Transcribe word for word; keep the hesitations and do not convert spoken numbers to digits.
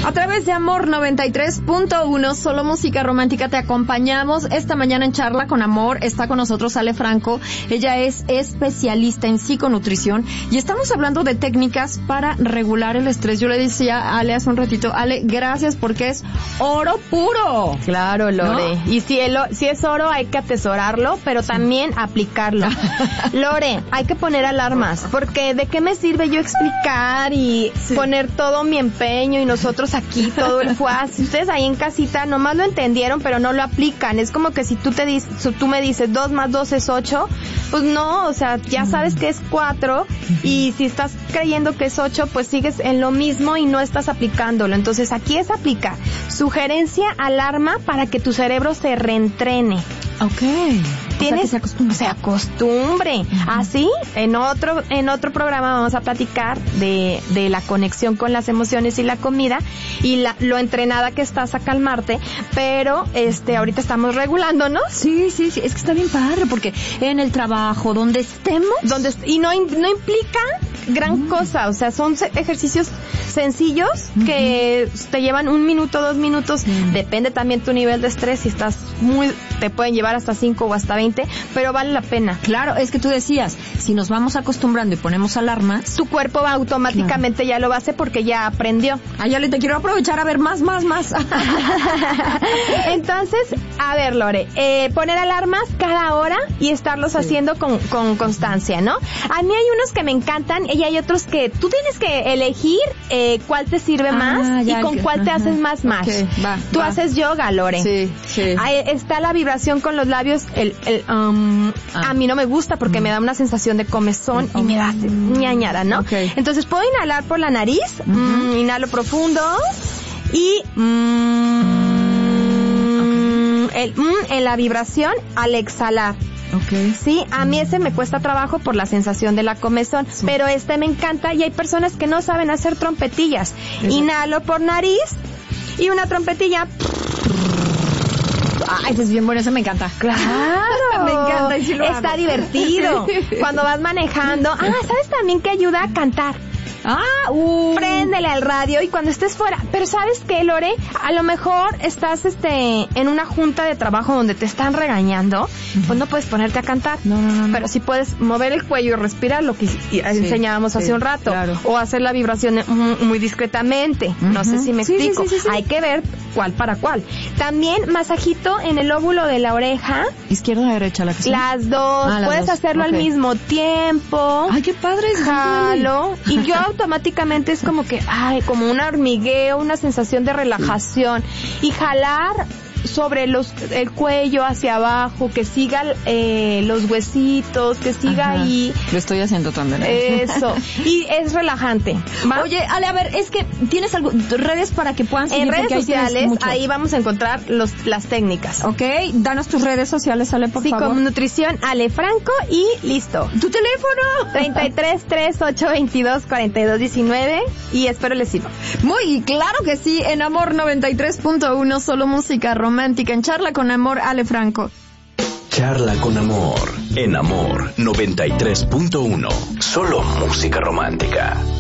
A través de Amor noventa y tres punto uno, solo música romántica, te acompañamos esta mañana en Charla con Amor. Está con nosotros Ale Franco. Ella es especialista en psiconutrición y estamos hablando de técnicas para regular el estrés. Yo le decía a Ale hace un ratito, Ale, gracias porque es oro puro. Claro, Lore. ¿No? Y si, el, si es oro hay que atesorarlo, pero también aplicarlo. Lore, hay que poner alarmas, porque ¿de qué me sirve yo explicar y sí. poner todo mi empeño y nosotros aquí todo el fuaz? Ustedes ahí en casita nomás lo entendieron, pero no lo aplican. Es como que si tú te dices, tú me dices dos más dos es ocho, pues no, o sea, ya sabes que es cuatro y si estás creyendo que es ocho, pues sigues en lo mismo y no estás aplicándolo. Entonces aquí es aplicar. Sugerencia, alarma para que tu cerebro se reentrene. Okay. Tienes, o sea, que se acostumbre. Se acostumbre. Uh-huh. Así, en otro, en otro programa vamos a platicar de, de la conexión con las emociones y la comida y la, lo entrenada que estás a calmarte, pero este, ahorita estamos regulándonos. Sí, sí, sí, es que está bien padre porque en el trabajo, donde estemos, donde y no, no implica gran uh-huh. cosa, o sea, son ejercicios sencillos uh-huh. que te llevan un minuto, dos minutos, uh-huh. depende también tu nivel de estrés, si estás muy, te pueden llevar hasta cinco o hasta veinte, pero vale la pena. Claro, es que tú decías, si nos vamos acostumbrando y ponemos alarmas, tu cuerpo va automáticamente claro. ya lo hace porque ya aprendió. Ah, ya le te quiero aprovechar a ver más, más, más. Entonces, a ver, Lore, eh, poner alarmas cada hora y estarlos sí. haciendo con, con constancia, ¿no? A mí hay unos que me encantan y hay otros que tú tienes que elegir eh, cuál te sirve ah, más y con que, cuál te ajá. haces más más. Okay, va, tú va. haces yoga, Lore. Sí, sí. Ahí está la vibración con los labios, el, el um, ah. a mí no me gusta porque mm. me da una sensación de comezón mm. y me da ñañara, ¿no? Okay. Entonces puedo inhalar por la nariz, uh-huh. mm, inhalo profundo y mm, okay. el mm, en la vibración al exhalar. Okay. Sí, a mí ese me cuesta trabajo por la sensación de la comezón, sí. pero este me encanta y hay personas que no saben hacer trompetillas. Eso. Inhalo por nariz y una trompetilla. Ay, ese es bien bueno, ese me encanta. Claro. Me encanta y sí lo Está hago. divertido. Cuando vas manejando. Ah, ¿sabes también que ayuda a cantar? Ah, uh. Préndele al radio y cuando estés fuera. Pero ¿sabes qué, Lore? A lo mejor estás este en una junta de trabajo donde te están regañando, uh-huh. pues no puedes ponerte a cantar. No, no, no. Pero no. sí puedes mover el cuello y respirar, lo que sí, enseñábamos sí, hace un rato. Claro. O hacer la vibración muy discretamente. Uh-huh. No sé si me sí, explico. Sí, sí, sí, sí. Hay que ver cuál para cuál. También masajito en el lóbulo de la oreja. ¿Izquierda o derecha la que sea? Las dos. Ah, las puedes dos. hacerlo okay. al mismo tiempo. Ay, qué padre. Jalo. Y yo automáticamente es como que, ay, como un hormigueo, una sensación de relajación. Y jalar sobre los el cuello hacia abajo, que siga eh, los huesitos, que siga Ajá. ahí. Lo estoy haciendo también. Eso. Y es relajante. ¿Va? Oye, Ale, a ver, es que tienes algo, redes para que puedan seguir. En redes sociales, ahí vamos a encontrar los las técnicas. Ok, danos tus redes sociales, Ale, por favor. Psiconutrición Ale Franco y listo. ¿Tu teléfono? treinta y tres, treinta y ocho, veintidós, cuarenta y dos, diecinueve y espero les sirva. Muy claro que sí, en Amor noventa y tres punto uno, solo música romántica, en Charla con Amor, Ale Franco. Charla con Amor, en Amor noventa y tres punto uno, solo música romántica.